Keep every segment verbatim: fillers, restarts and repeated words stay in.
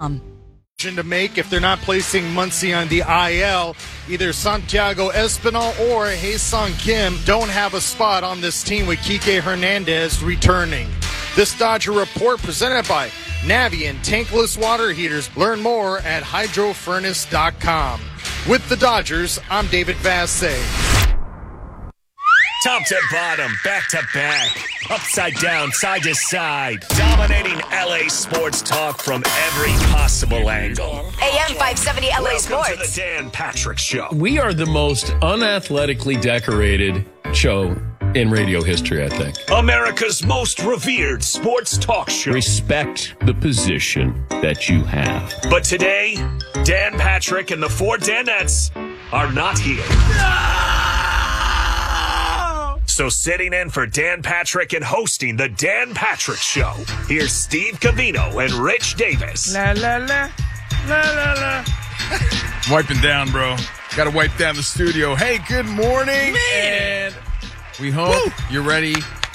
com. To make if they're not placing Muncy on the I L, either Santiago Espinal or Haesung Kim don't have a spot on this team with Kike Hernandez returning. This Dodger report presented by Navien Tankless Water Heaters. Learn more at hydro furnace dot com. With the Dodgers, I'm David Vassay. Top to bottom, back to back, upside down, side to side, dominating L A sports talk from every possible angle. A M five seventy L A Welcome Sports. to the Dan Patrick Show. We are the most unathletically decorated show in radio history, I think. America's most revered sports talk show. Respect the position that you have. But today, Dan Patrick and the four Danettes are not here. So sitting in for Dan Patrick and hosting the Dan Patrick Show, here's Steve Covino and Rich Davis. La, la, la. La, la, la. Wiping down, bro. Got to wipe down the studio. Hey, good morning. Man. And we hope Woo. You're ready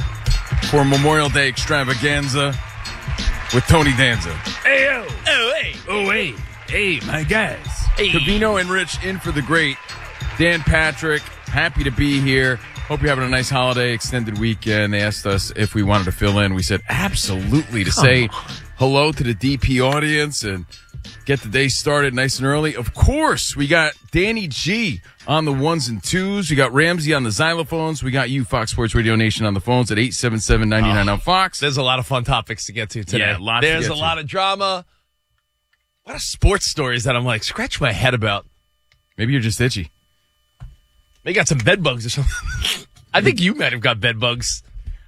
for Memorial Day extravaganza with Tony Danza. Hey, oh. Oh, hey. Oh, hey. Hey, my guys. Hey. Covino and Rich in for the great Dan Patrick. Happy to be here. Hope you're having a nice holiday, extended weekend. They asked us if we wanted to fill in. We said absolutely to say hello to the D P audience and get the day started nice and early. Of course, we got Danny G on the ones and twos. We got Ramsey on the xylophones. We got you, Fox Sports Radio Nation, on the phones at eight seven seven, nine nine on Fox. There's a lot of fun topics to get to today. Yeah, lots There's to get a to. lot of drama. A lot of sports stories that I'm like, scratch my head about. Maybe you're just itchy. They got some bed bugs or something. I think you might have got bed bugs.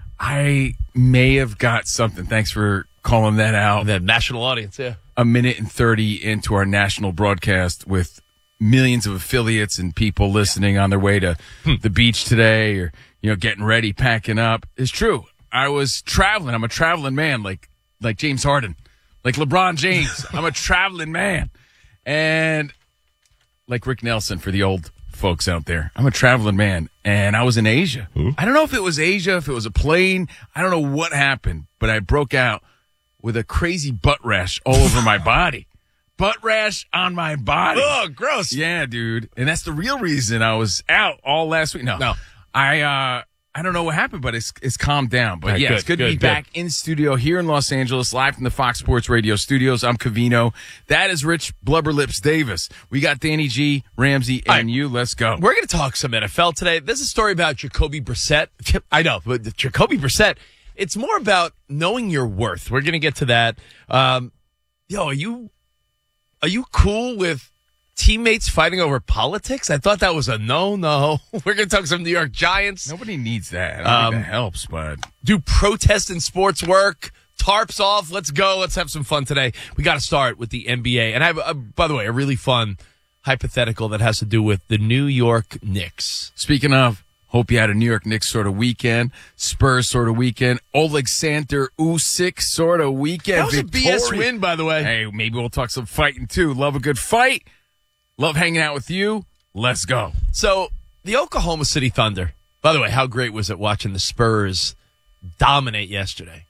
I may have got something. Thanks for calling that out. The national audience, yeah. A minute and thirty into our national broadcast with millions of affiliates and people listening on their way to the beach today or, you know, getting ready, packing up. It's true. I was traveling. I'm a traveling man, like like James Harden, like LeBron James. I'm a traveling man. And like Rick Nelson for the old folks out there. I'm a traveling man, and I was in Asia. Ooh. I don't know if it was Asia, if it was a plane. I don't know what happened, but I broke out with a crazy butt rash all over my body. Butt rash on my body. Oh, gross. Yeah, dude. And that's the real reason I was out all last week. No, No. I, uh, I don't know what happened, but it's it's calmed down. But All right, yeah, good, it's good, good, to be good. back in studio here in Los Angeles, live from the Fox Sports Radio studios. I'm Covino. That is Rich Blubberlips Davis. We got Danny G, Ramsey, and right. you. Let's go. We're going to talk some N F L today. There's a story about Jacoby Brissett. I know, but Jacoby Brissett, it's more about knowing your worth. We're going to get to that. Um, yo, are you are you cool with teammates fighting over politics? I thought that was a no-no. We're going to talk some New York Giants. Nobody needs that. I don't Um, think that helps, but Do protest in sports work? Tarps off. Let's go. Let's have some fun today. We got to start with the N B A. And I have, a, by the way, a really fun hypothetical that has to do with the New York Knicks. speaking of, hope you had a New York Knicks sort of weekend, Spurs sort of weekend, Alexander Usyk sort of weekend. That was a B S Victorious. win, by the way. Hey, maybe we'll talk some fighting too. Love a good fight. Love hanging out with you. Let's go. So the Oklahoma City Thunder, by the way, how great was it watching the Spurs dominate yesterday?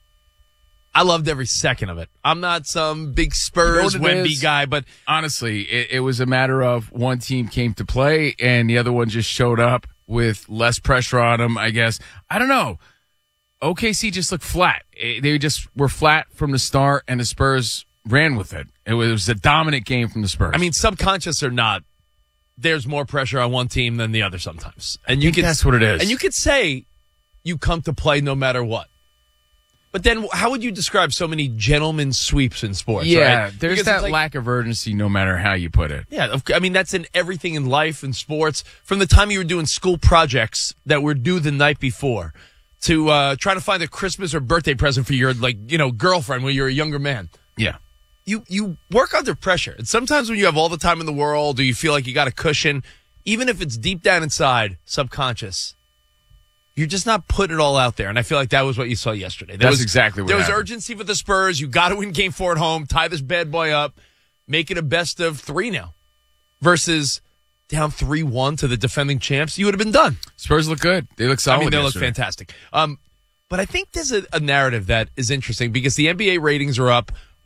I loved every second of it. I'm not some big Spurs You know what it Wemby is? guy, but Honestly, it, it was a matter of one team came to play and the other one just showed up with less pressure on them, I guess. I don't know. O K C just looked flat. It- they just were flat from the start, and the Spurs ran with it. It was, it was a dominant game from the Spurs. I mean, subconscious or not, there's more pressure on one team than the other sometimes. And I you think could, that's what it is. And you could say you come to play no matter what. But then how would you describe so many gentlemen sweeps in sports? yeah, right? there's Because that it's like- lack of urgency no matter how you put it. Yeah, of- I mean, that's in everything in life and sports. From the time you were doing school projects that were due the night before to uh, trying to find a Christmas or birthday present for your, like, you know, girlfriend when you're a younger man. Yeah. You you work under pressure. And sometimes when you have all the time in the world or you feel like you got a cushion, even if it's deep down inside, subconscious, you're just not putting it all out there. And I feel like that was what you saw yesterday. There That's was, exactly what There was happened. urgency for the Spurs. You got to win game four at home, tie this bad boy up, make it a best of three now. Versus down three one to the defending champs, you would have been done. Spurs look good. They look solid. I mean, they look yesterday. fantastic. Um, but I think there's a, a narrative that is interesting because the N B A ratings are up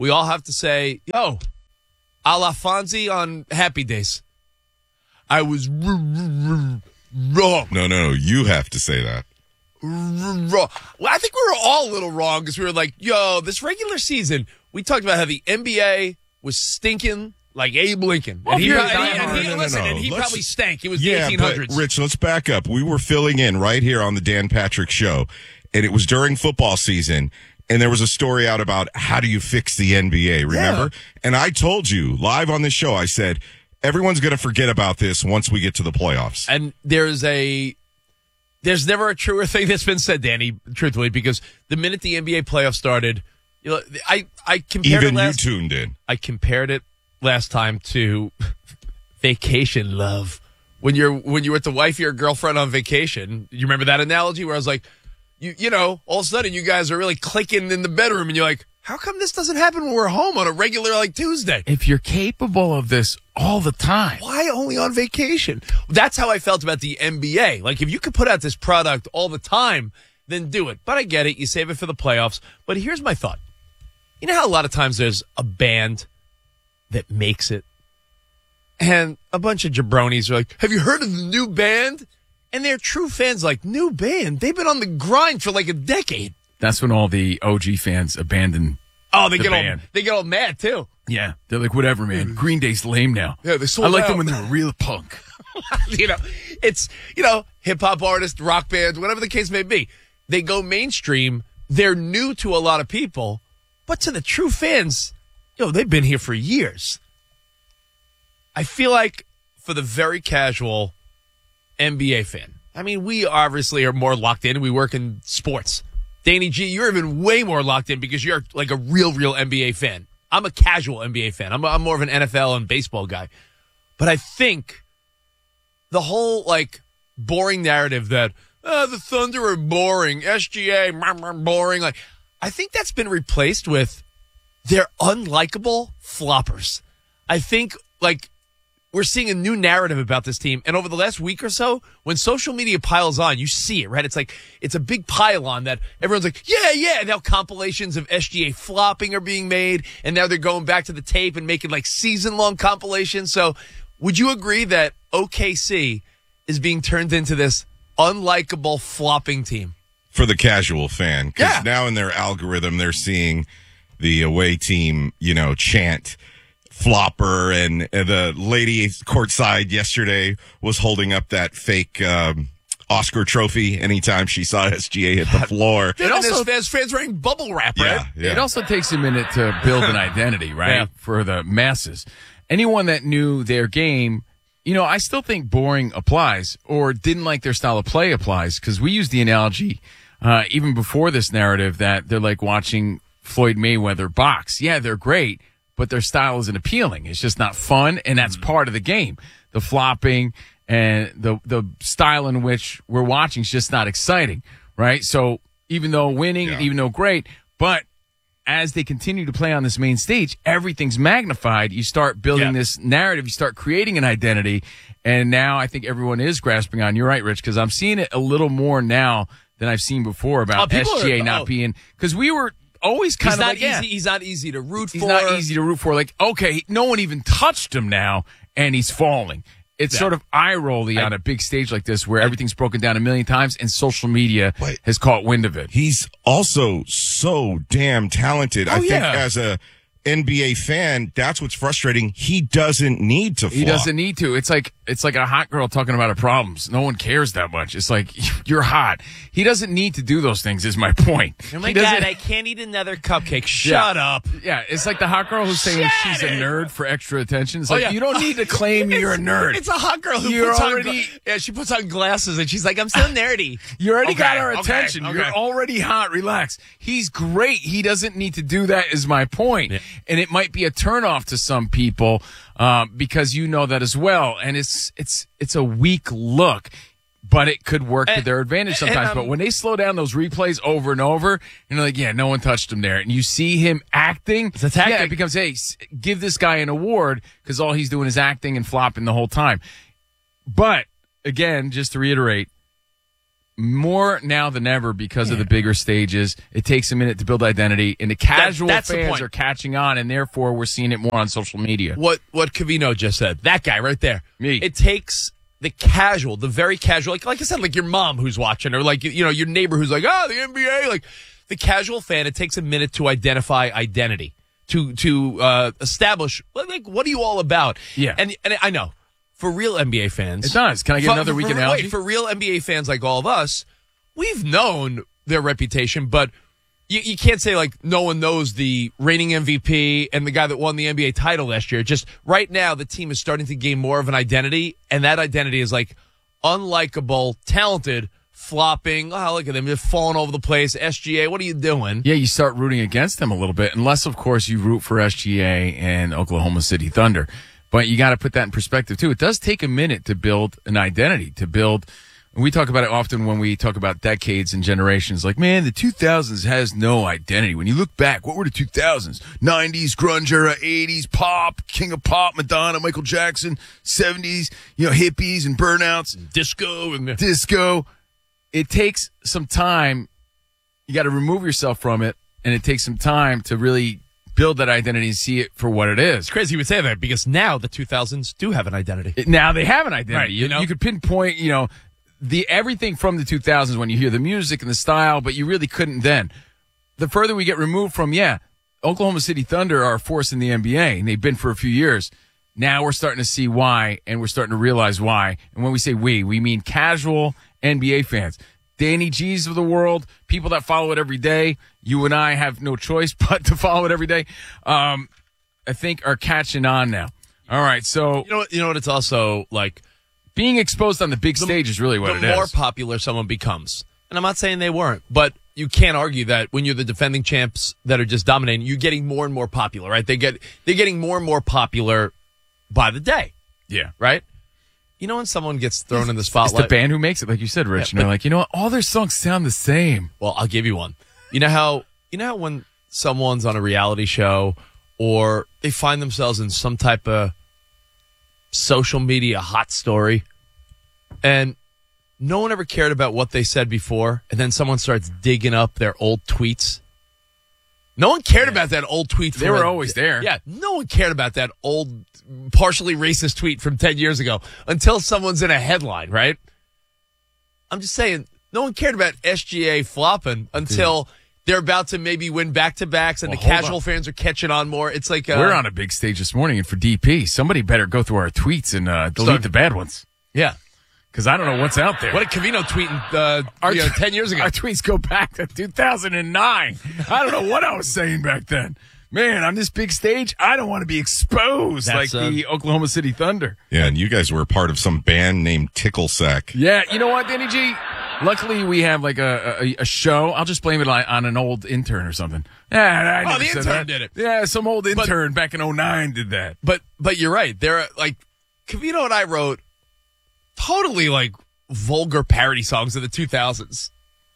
we all have to say, yo, a la Fonzie on Happy Days. I was r- r- r- wrong. No, no, no. You have to say that. Wrong. Well, I think we were all a little wrong because we were like, yo, this regular season, we talked about how the N B A was stinking like Abe Lincoln. Well, and he, you're and he, not- and he, no, no, no, listen, no. and he Let's- probably stank. It was the Yeah, eighteen but hundreds. Rich, let's back up. We were filling in right here on the Dan Patrick Show, and it was during football season, and there was a story out about how do you fix the N B A, remember? Yeah. And I told you live on this show, I said, everyone's going to forget about this once we get to the playoffs. And there's a there's never a truer thing that's been said, Danny, truthfully, because the minute the N B A playoffs started, you know, I I compared Even it you last, tuned in. I compared it last time to vacation love. When you're when you're with the wife of your girlfriend on vacation, you remember that analogy where I was like, you you know, all of a sudden you guys are really clicking in the bedroom, and you're like, how come this doesn't happen when we're home on a regular like Tuesday? If you're capable of this all the time, Why only on vacation? That's how I felt about the N B A. Like, if you could put out this product all the time, then do it. But I get it. You save it for the playoffs. But here's my thought. You know how a lot of times there's a band that makes it, and a bunch of jabronis are like, have you heard of the new band? And they're true fans like, new band? They've been on the grind for like a decade. that's when all the O G fans abandon. Oh, they The get band. all they get all mad too. Yeah, they're like, whatever, man. Green Day's lame now. Yeah, they sold I like out. them when they were real punk. You know, it's, you know, hip hop artists, rock bands, whatever the case may be. They go mainstream. They're new to a lot of people, but to the true fans, you know, they've been here for years. I feel like for the very casual N B A fan, I mean, we obviously are more locked in. We work in sports. Danny G, you're even way more locked in because you're like a real, real N B A fan. I'm a casual N B A fan. I'm, I'm more of an N F L and baseball guy. But I think the whole, like, boring narrative that, oh, the Thunder are boring, S G A, meh, meh, boring. Like, I think that's been replaced with they're unlikable floppers. I think, like, we're seeing a new narrative about this team. And over the last week or so, when social media piles on, you see it, right? It's like, it's a big pile on that everyone's like, yeah, yeah. Now compilations of S G A flopping are being made. And now they're going back to the tape and making like season long compilations. So would you agree that O K C is being turned into this unlikable flopping team? For the casual fan. Because Yeah. now in their algorithm, they're seeing the away team, you know, chant flopper, and uh, the lady courtside yesterday was holding up that fake um, Oscar trophy anytime she saw S G A hit the floor. It also- also has fans wearing bubble wrap, right? Yeah, yeah. It also takes a minute to build an identity, right? Yeah. For the masses. Anyone that knew their game, you know, I still think boring applies or didn't like their style of play applies because we use the analogy uh, even before this narrative that they're like watching Floyd Mayweather box. Yeah, they're great, but their style isn't appealing. It's just not fun, and that's part of the game. The flopping and the the style in which we're watching is just not exciting, right? So even though winning, Yeah. even though great, but as they continue to play on this main stage, everything's magnified. You start building Yeah. this narrative. You start creating an identity. And now I think everyone is grasping on. You're right, Rich, because I'm seeing it a little more now than I've seen before Oh, about people S G A are- not oh. being, because we were always kind He's of not like, yeah, easy. He's not easy to root he's for. not easy to root for. Like, okay, no one even touched him now, and he's falling. It's Yeah. sort of eye-rolly on a big stage like this where everything's broken down a million times, and social media Wait. has caught wind of it. He's also so damn talented. I think yeah. as a N B A fan, that's what's frustrating. He doesn't need to flop. He doesn't need to. It's like it's like a hot girl talking about her problems. No one cares that much. It's like you're hot. He doesn't need to do those things. Is my point. Oh my He doesn't- God, I can't eat another cupcake. Shut Yeah. up. Yeah, it's like the hot girl who's saying she's a nerd for extra attention. It's Oh, like yeah. you don't need to claim you're a nerd. It's a hot girl who You're puts already- on gla- yeah, she puts on glasses and she's like, I'm so nerdy. You already Okay, got our okay, attention. okay. You're already hot. Relax. He's great. He doesn't need to do that is my point. Yeah. And it might be a turnoff to some people um, because you know that as well. And it's it's it's a weak look, but it could work to And- their advantage and, sometimes. um, but when they slow down those replays over and over, you're like, yeah, no one touched him there. And you see him acting. It's a tactic. Yeah, it becomes, hey, s- give this guy an award because all he's doing is acting and flopping the whole time. But again, just to reiterate, more now than ever because yeah. of the bigger stages. It takes a minute to build identity, and the casual that, that's fans the are catching on, and therefore we're seeing it more on social media. What what Covino just said, that guy right there. Me. It takes the casual, the very casual, like like I said, like your mom who's watching, or like, you know, your neighbor who's like, oh, the N B A, like the casual fan. It takes a minute to identify identity, to to uh, establish, like, what are you all about? Yeah, and and I know. For real N B A fans. It does. Can I get for, another for, week for, analogy? Wait, for real N B A fans like all of us, we've known their reputation, but you, you can't say, like, no one knows the reigning M V P and the guy that won the N B A title last year. Just right now, the team is starting to gain more of an identity, and that identity is, like, unlikable, talented, flopping. Oh, look at them. They're falling over the place. S G A, what are you doing? Yeah, you start rooting against them a little bit, unless, of course, you root for S G A and Oklahoma City Thunder. But you got to put that in perspective, too. It does take a minute to build an identity, to build – we talk about it often when we talk about decades and generations. Like, man, the two thousands has no identity. When you look back, what were the two thousands? nineties, grunge era, eighties, pop, king of pop, Madonna, Michael Jackson, seventies, you know, hippies and burnouts. Disco. and Disco. It takes some time. You got to remove yourself from it, and it takes some time to really – build that identity and see it for what it is. It's crazy you would say that because now the two thousands do have an identity. It, now they have an identity. Right, you, you know? You could pinpoint, you know, the everything from the two thousands when you hear the music and the style, but you really couldn't then. The further we get removed from, yeah, Oklahoma City Thunder are a force in the N B A, and they've been for a few years. Now we're starting to see why, and we're starting to realize why. And when we say we, we mean casual N B A fans. Danny G's of the world, people that follow it every day. You and I have no choice but to follow it every day. Um, I think are catching on now. All right, so you know, you know what? It's also like being exposed on the big the, stage is really what the it is. more popular someone becomes, and I'm not saying they weren't, but you can't argue that when you're the defending champs that are just dominating, you're getting more and more popular, right? They get they're getting more and more popular by the day. Yeah, right. You know when someone gets thrown in the spotlight? It's the band who makes it, like you said, Rich. Yeah, and they're but, like, you know what? All their songs sound the same. Well, I'll give you one. You know how you know how when someone's on a reality show or they find themselves in some type of social media hot story and no one ever cared about what they said before, and then someone starts digging up their old tweets. No one cared about that old tweet. They were always there. Yeah, no one cared about that old, partially racist tweet from ten years ago until someone's in a headline, right? I'm just saying, no one cared about S G A flopping until they're about to maybe win back-to-backs and well, the casual on. fans are catching on more. It's like uh, we're on a big stage this morning, and for D P, somebody better go through our tweets and uh, delete Start, the bad ones. Yeah. Because I don't know what's out there. What did Covino tweeting uh, our, you know, ten years ago? Our tweets go back to two thousand nine. I don't know what I was saying back then. Man, on this big stage, I don't want to be exposed That's, like uh, the Oklahoma City Thunder. Yeah, and you guys were part of some band named Tickle Sack. Yeah, you know what, Danny G? Luckily, we have like a, a, a show. I'll just blame it on an old intern or something. Yeah, I oh, never the said intern that. did it. Yeah, some old intern but, back in oh nine did that. But but you're right. There are like Covino and I wrote totally like vulgar parody songs of the two thousands.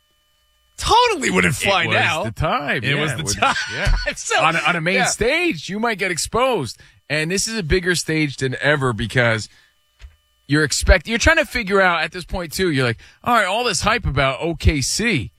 Totally wouldn't fly it was now. The time. It yeah, was the would, time. Yeah. so, on, a, on a main yeah. stage, you might get exposed, and this is a bigger stage than ever because you're expect you're trying to figure out at this point too. You're like, all right, all this hype about O K C,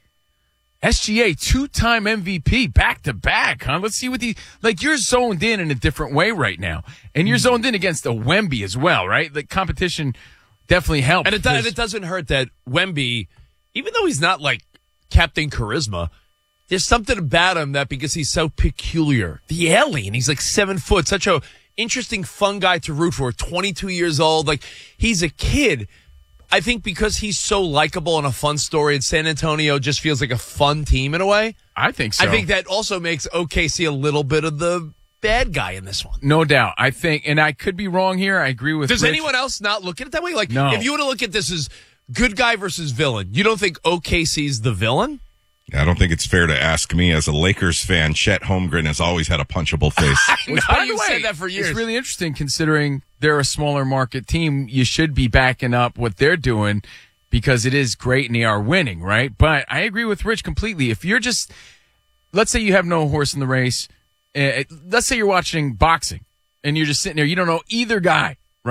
S G A, two-time M V P, back to back, huh? Let's see what the like. You're zoned in in a different way right now, and you're zoned in against the Wemby as well, right? The competition definitely helps, and it, does, and it doesn't hurt that Wemby, even though he's not like Captain Charisma, there's something about him that because he's so peculiar, the alien, he's like seven foot, such a interesting, fun guy to root for, twenty-two years old. Like, he's a kid. I think because he's so likable and a fun story, and San Antonio just feels like a fun team in a way. I think so. I think that also makes O K C a little bit of the bad guy in this one. No doubt. I think, and I could be wrong here. I agree with Does Rich. anyone else not look at it that way? Like, no. If you were to look at this as good guy versus villain, you don't think O K C's the villain? I don't think it's fair to ask me. As a Lakers fan, Chet Holmgren has always had a punchable face. Which, by you the way, said that for years. It's really interesting considering they're a smaller market team. You should be backing up what they're doing because it is great and they are winning, right? But I agree with Rich completely. If you're just, let's say you have no horse in the race. Uh, let's say you're watching boxing and you're just sitting there. You don't know either guy, right?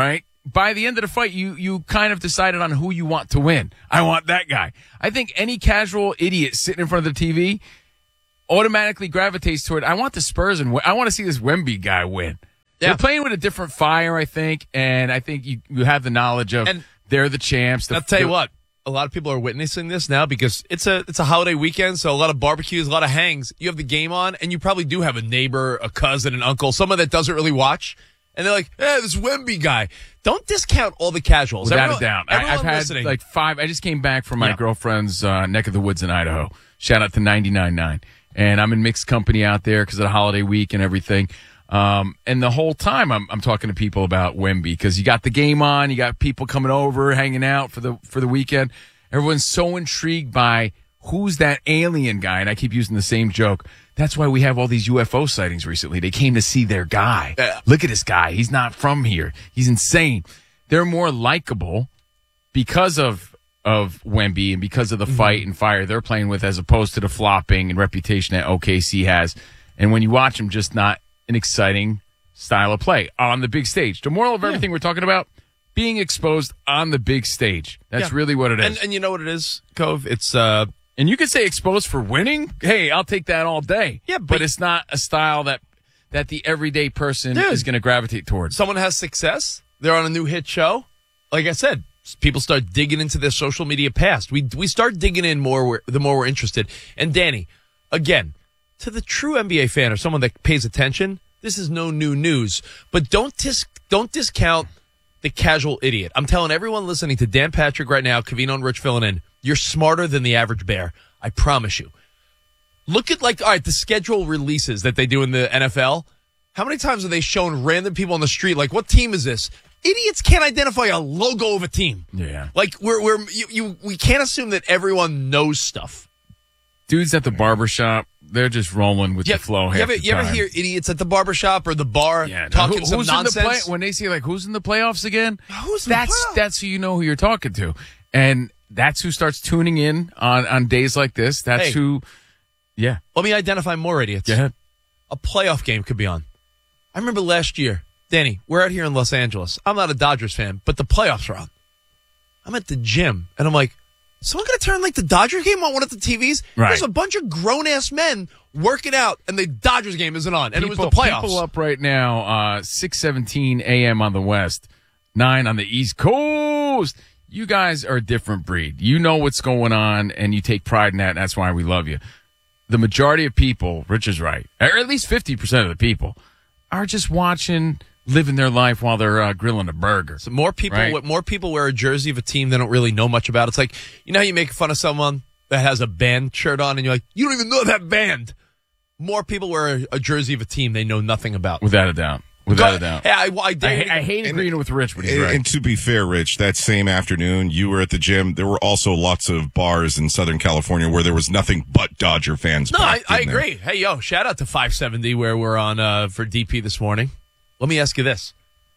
by the end of the fight, you you kind of decided on who you want to win. I want that guy. I think any casual idiot sitting in front of the T V automatically gravitates toward, I want the Spurs and win. I want to see this Wemby guy win. Yeah. They're playing with a different fire, I think, and I think you, you have the knowledge of And they're the champs. The, I'll tell you what, a lot of people are witnessing this now because it's a it's a holiday weekend, so a lot of barbecues, a lot of hangs. You have the game on, and you probably do have a neighbor, a cousin, an uncle, someone that doesn't really watch, and they're like, "Hey, this Wemby guy." Don't discount all the casuals. Without Everyone- a doubt. I, everyone I've had listening. like five. I just came back from my Yeah. girlfriend's uh, neck of the woods in Idaho. Shout out to ninety-nine point nine. And I'm in mixed company out there because of the holiday week and everything. Um, and the whole time I'm, I'm talking to people about Wemby because you got the game on, you got people coming over, hanging out for the, for the weekend. Everyone's so intrigued by who's that alien guy. And I keep using the same joke. That's why we have all these U F O sightings recently. They came to see their guy. Yeah. Look at this guy. He's not from here. He's insane. They're more likable because of of Wemby and because of the fight and fire they're playing with as opposed to the flopping and reputation that O K C has. And when you watch them, just not an exciting style of play on the big stage. The moral of everything we're talking about, being exposed on the big stage. That's Yeah. really what it is. and and you know what it is, Cove? It's uh And you could say exposed for winning. Hey, I'll take that all day. Yeah, but, but- it's not a style that that the everyday person Dude. is going to gravitate towards. someone has success, they're on a new hit show. Like I said, people start digging into their social media past. We we start digging in more we're- the more we're interested. And Danny, again, to the true N B A fan or someone that pays attention, this is no new news. But don't dis- don't discount the casual idiot. I'm telling everyone listening to Dan Patrick right now, Covino and Rich filling in, you're smarter than the average bear. I promise you. Look at, like, all right, the schedule releases that they do in the N F L. How many times have they shown random people on the street, like, what team is this? Idiots can't identify a logo of a team. Yeah. Like, we're, we're, you, you, we can't assume that everyone knows stuff. Dudes at the barbershop, they're just rolling with the flow. you half ever, the you ever time. hear idiots at the barbershop or the bar Yeah, no, talking who- some who's in the nonsense? play- when they say like who's in the playoffs again? Who's in the that's playoffs? that's who you know who you're talking to, and that's who starts tuning in on on days like this. That's Hey. who. Yeah, Let me identify more idiots. go ahead. A playoff game could be on. I remember last year, Danny, we're out here in Los Angeles. I'm not a Dodgers fan, but the playoffs are on. I'm at the gym, and I'm like, is someone going to turn like the Dodgers game on one of the T Vs? Right. There's a bunch of grown-ass men working out, and the Dodgers game isn't on, and it was the People- playoffs. People up right now, uh, six seventeen a.m. on the West, nine on the East Coast. You guys are a different breed. You know what's going on, and you take pride in that, and that's why we love you. The majority of people, Rich is right, or at least fifty percent of the people, are just watching, living their life while they're uh, grilling a burger. So more people, Right. more people wear a jersey of a team they don't really know much about. It's like, you know how you make fun of someone that has a band shirt on, and you're like, you don't even know that band. More people wear a, a jersey of a team they know nothing about. Without a doubt. Without a doubt. Hey, I, I, I, dare you- I hate agreeing with Rich, but he's And, right. and to be fair, Rich, that same afternoon you were at the gym. There were also lots of bars in Southern California where there was nothing but Dodger fans. No, I, packed I in there. agree. Hey, yo, shout out to five seventy where we're on uh, for D P this morning. Let me ask you this: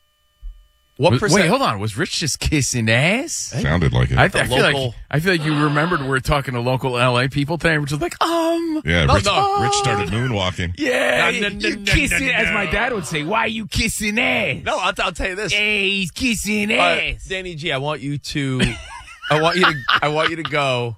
What Was- percent? Wait, hold on. Was Rich just kissing ass? Sounded like it. I, I The feel local- like I feel like you remembered we were talking to local L A people today, which was like, um, yeah, No, Rich, no. Rich started moonwalking. yeah, No, no, no, you no, kissing, no, as no. my dad would say. Why are you kissing ass? No, I'll, I'll tell you this. Hey, he's kissing Uh, ass. Danny G, I want you to, I want you to, I want you to go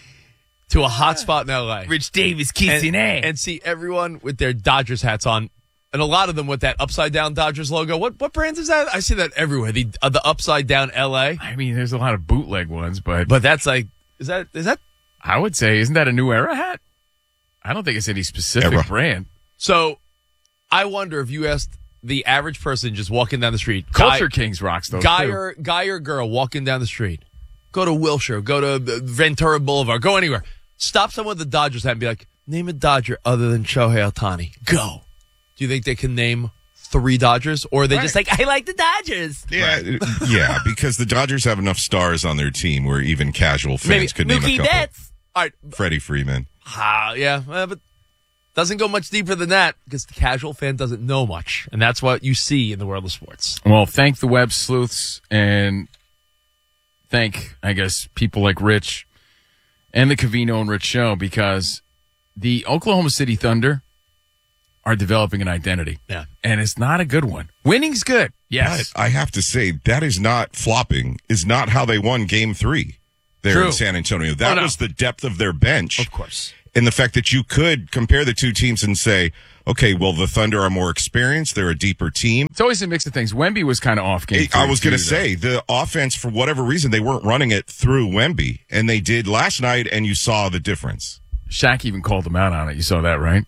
to a hot spot in L A. Rich Davis and, kissing ass. and see everyone with their Dodgers hats on, and a lot of them with that upside down Dodgers logo. What what brand is that? I see that everywhere. The uh, the upside down L A. I mean, there's a lot of bootleg ones, but But that's like, is that is that I would say, isn't that a new era hat? I don't think it's any specific Era. brand. so? I wonder if you asked the average person just walking down the street, Culture guy, Kings rocks those guy too. or guy or girl walking down the street, go to Wilshire, go to uh, Ventura Boulevard, go anywhere. Stop someone with the Dodgers hat and be like, name a Dodger other than Shohei Ohtani. Go. Do you think they can name three Dodgers, or are they just like, I like the Dodgers? Yeah, yeah, because the Dodgers have enough stars on their team where even casual fans Maybe could name a Mookie couple. Betts. All right, Freddie Freeman. ah, yeah, uh, but doesn't go much deeper than that because the casual fan doesn't know much, and that's what you see in the world of sports. Well, thank the web sleuths and thank, I guess, people like Rich and the Covino and Rich show, because the Oklahoma City Thunder are developing an identity. Yeah. And it's not a good one. Winning's good. Yes. But I have to say, that is not flopping, is not how they won game three there True. in San Antonio. That Oh, no. was the depth of their bench. Of course. And the fact that you could compare the two teams and say, okay, well, the Thunder are more experienced. They're a deeper team. It's always a mix of things. Wemby was kind of off game. I was going to too, say, the offense, for whatever reason, they weren't running it through Wemby. And they did last night, and you saw the difference. Shaq even called him out on it. You saw that, right?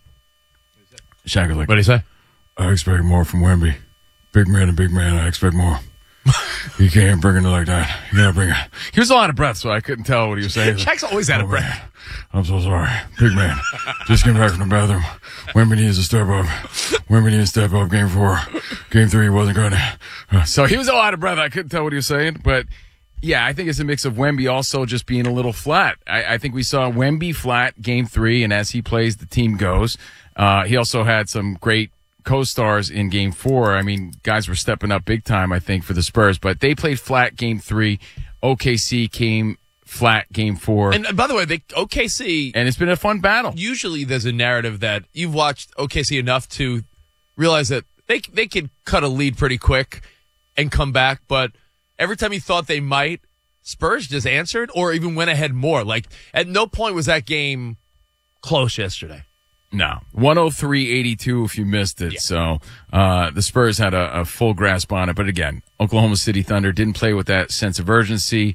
Shaq was like, What did he say? I expect more from Wemby. Big man and big man, I expect more. You can't bring it like that. You gotta bring it. He was a lot of breath, so I couldn't tell what he was saying. Shaq's always out of Oh, breath. man. I'm so sorry. Big man. Just came back from the bathroom. Wemby needs to step up. Wemby needs to step up. Game four. Game three, he wasn't good. Uh, So he was a lot of breath. I couldn't tell what he was saying. But, yeah, I think it's a mix of Wemby also just being a little flat. I, I think we saw Wemby flat game three, and as he plays, the team goes. Uh, he also had some great co-stars in game four. I mean, guys were stepping up big time, I think, for the Spurs, but they played flat game three. O K C came flat game four. And uh, by the way, they, O K C, And it's been a fun battle. usually there's a narrative that you've watched O K C enough to realize that they they can cut a lead pretty quick and come back, but every time you thought they might, Spurs just answered or even went ahead more. Like, at no point was that game close yesterday. No. one oh three eighty-two if you missed it. Yeah. So uh, the Spurs had a, a full grasp on it. But again, Oklahoma City Thunder didn't play with that sense of urgency,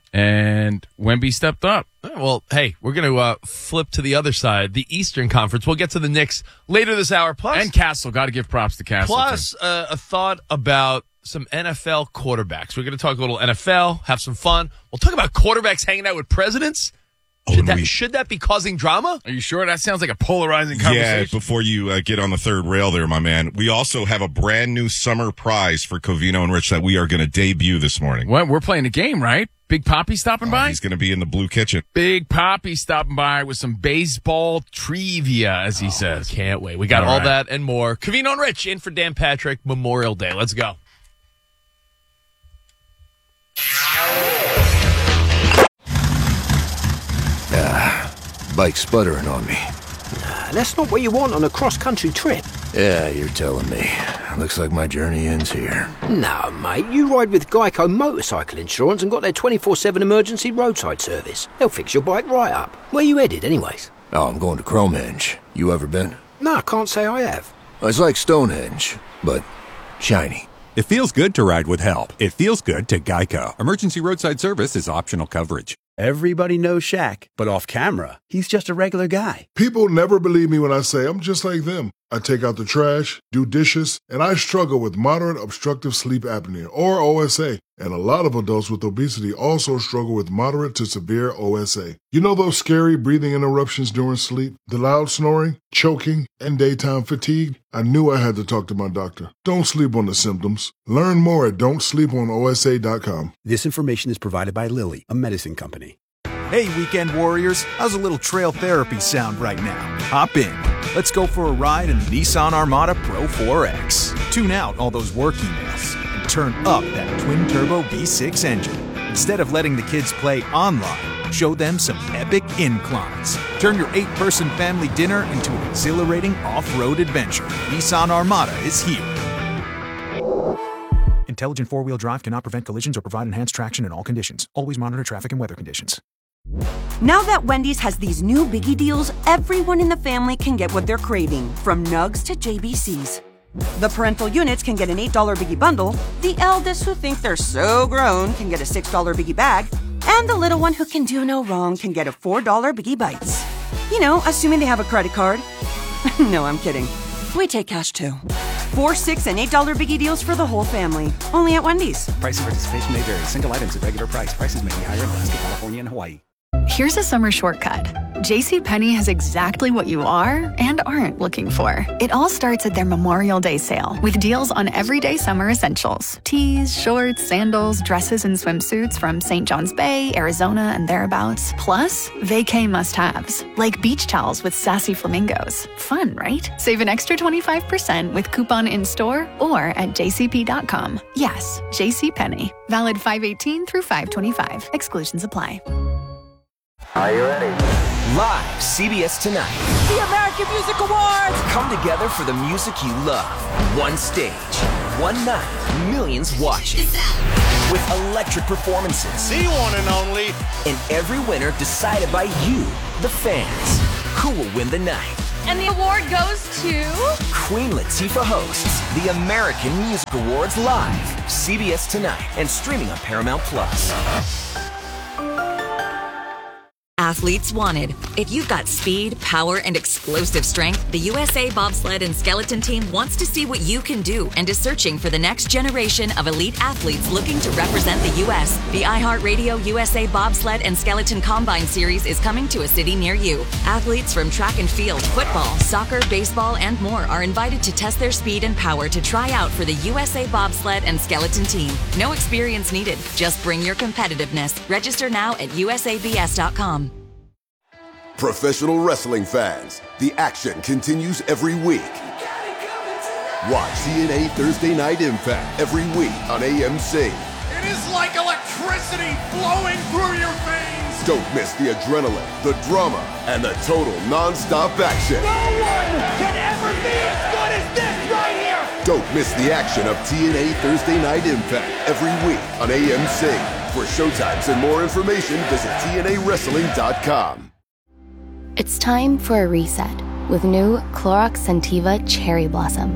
and Wemby stepped up. Well, hey, we're going to uh, flip to the other side, the Eastern Conference. We'll get to the Knicks later this hour. Plus, And Castle, got to give props to Castle. plus uh, a thought about some N F L quarterbacks. We're going to talk a little N F L, have some fun. We'll talk about quarterbacks hanging out with presidents. Oh, Should and that, we- should that be causing drama? Are you sure? That sounds like a polarizing Yeah, conversation. before you uh, get on the third rail there, my man, we also have a brand new summer prize for Covino and Rich that we are going to debut this morning. What? We're playing a game, right? Big Poppy stopping Uh, by? he's going to be in the Blue Kitchen. Big Poppy stopping by with some baseball trivia, as he says. Can't wait. We got All all, right. that and more. Covino and Rich in for Dan Patrick Memorial Day. Let's go. Bike sputtering on me. That's not what you want on a cross-country trip. Yeah, you're telling me. Looks like my journey ends here. No, mate, you ride with Geico Motorcycle Insurance and got their twenty-four seven emergency roadside service. They'll fix your bike right up. Where you headed, anyways? Oh, I'm going to Cromenge. You ever been? No, I can't say I have. It's like Stonehenge, but shiny. It feels good to ride with help. It feels good to Geico. Emergency roadside service is optional coverage. Everybody knows Shaq, but off camera, he's just a regular guy. People never believe me when I say I'm just like them. I take out the trash, do dishes, and I struggle with moderate obstructive sleep apnea, or O S A. And a lot of adults with obesity also struggle with moderate to severe O S A. You know those scary breathing interruptions during sleep, the loud snoring, choking, and daytime fatigue? I knew I had to talk to my doctor. Don't sleep on the symptoms. Learn more at don't sleep on O S A dot com. This information is provided by Lilly, a medicine company. Hey, weekend warriors, how's a little trail therapy sound right now? Hop in. Let's go for a ride in the Nissan Armada Pro four X. Tune out all those work emails and turn up that twin-turbo V six engine. Instead of letting the kids play online, show them some epic inclines. Turn your eight-person family dinner into an exhilarating off-road adventure. Nissan Armada is here. Intelligent four-wheel drive cannot prevent collisions or provide enhanced traction in all conditions. Always monitor traffic and weather conditions. Now that Wendy's has these new biggie deals, everyone in the family can get what they're craving, from nugs to J B Cs. The parental units can get an eight dollar biggie bundle, the eldest who think they're so grown can get a six dollar biggie bag, and the little one who can do no wrong can get a four dollar biggie bites. You know, assuming they have a credit card. No, I'm kidding. We take cash too. Four, six, and eight dollar biggie deals for the whole family. Only at Wendy's. Price and participation may vary. Single items at regular price. Prices may be higher in Alaska, California, and Hawaii. Here's a summer shortcut. JCPenney has exactly what you are and aren't looking for. It all starts at their Memorial Day sale with deals on everyday summer essentials. Tees, shorts, sandals, dresses, and swimsuits from Saint John's Bay, Arizona, and thereabouts. Plus, vacay must-haves, like beach towels with sassy flamingos. Fun, right? Save an extra twenty-five percent with coupon in-store or at j c p dot com. Yes, JCPenney. Valid five eighteen through five twenty-five. Exclusions apply. Are you ready? Live, C B S Tonight. The American American Music Awards! Come together for the music you love. One stage, one night, millions watching. With electric performances. The one and only. And every winner decided by you, the fans. Who will win the night? And the award goes to... Queen Latifah hosts the American Music Awards live. C B S Tonight and streaming on Paramount Plus. Athletes wanted. If you've got speed, power, and explosive strength, the U S A Bobsled and Skeleton Team wants to see what you can do and is searching for the next generation of elite athletes looking to represent the U S The iHeartRadio U S A Bobsled and Skeleton Combine Series is coming to a city near you. Athletes from track and field, football, soccer, baseball, and more are invited to test their speed and power to try out for the U S A Bobsled and Skeleton Team. No experience needed. Just bring your competitiveness. Register now at U S A B S dot com. Professional wrestling fans, the action continues every week. Watch T N A Thursday Night Impact every week on A M C. It is like electricity flowing through your veins. Don't miss the adrenaline, the drama, and the total non-stop action. No one can ever be as good as this right here. Don't miss the action of T N A Thursday Night Impact every week on A M C. For showtimes and more information, visit T N A wrestling dot com. It's time for a reset with new Clorox Scentiva Cherry Blossom.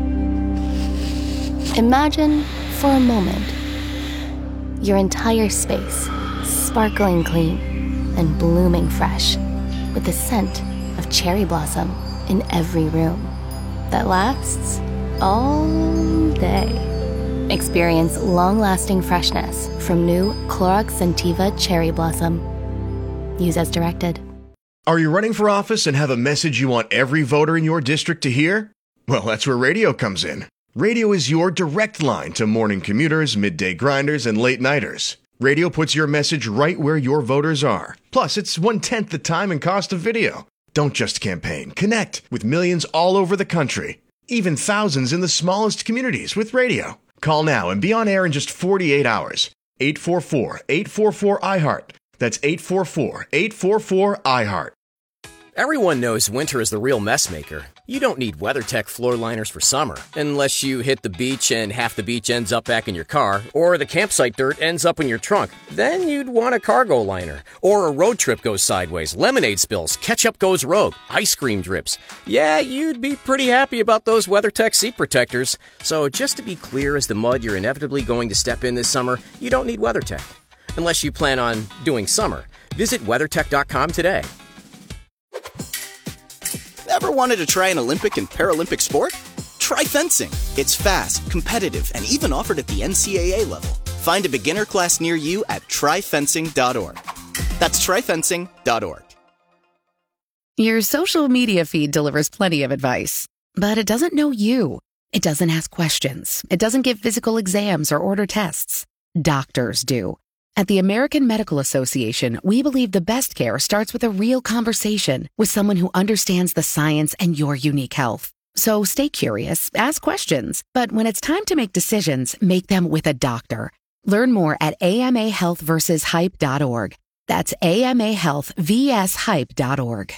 Imagine, for a moment, your entire space sparkling clean and blooming fresh with the scent of cherry blossom in every room that lasts all day. Experience long-lasting freshness from new Clorox Scentiva Cherry Blossom. Use as directed. Are you running for office and have a message you want every voter in your district to hear? Well, that's where radio comes in. Radio is your direct line to morning commuters, midday grinders, and late nighters. Radio puts your message right where your voters are. Plus, it's one-tenth the time and cost of video. Don't just campaign. Connect with millions all over the country. Even thousands in the smallest communities with radio. Call now and be on air in just forty-eight hours. eight four four, eight four four, I heart. That's eight four four, eight four four, I heart. Everyone knows winter is the real mess maker. You don't need WeatherTech floor liners for summer, unless you hit the beach and half the beach ends up back in your car, or the campsite dirt ends up in your trunk. Then you'd want a cargo liner. Or a road trip goes sideways, lemonade spills, ketchup goes rogue, ice cream drips. Yeah, you'd be pretty happy about those WeatherTech seat protectors. So just to be clear as the mud you're inevitably going to step in this summer, you don't need WeatherTech. Unless you plan on doing summer. Visit WeatherTech dot com today. Ever wanted to try an Olympic and Paralympic sport? Try fencing. It's fast, competitive, and even offered at the N C A A level. Find a beginner class near you at try fencing dot org. That's try fencing dot org. Your social media feed delivers plenty of advice, but it doesn't know you. It doesn't ask questions. It doesn't give physical exams or order tests. Doctors do. At the American Medical Association, we believe the best care starts with a real conversation with someone who understands the science and your unique health. So stay curious, ask questions, but when it's time to make decisions, make them with a doctor. Learn more at A M A health versus hype dot org. That's A M A health versus hype dot org.